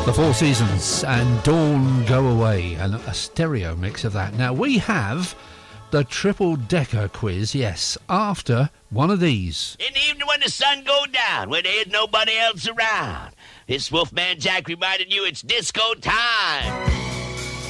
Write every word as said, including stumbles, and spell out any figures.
The Four Seasons and Dawn Go Away, and a stereo mix of that. Now we have the triple decker quiz, yes, after one of these. In the evening when the sun go down, when there ain't nobody else around, it's Wolfman Jack reminding you it's disco time.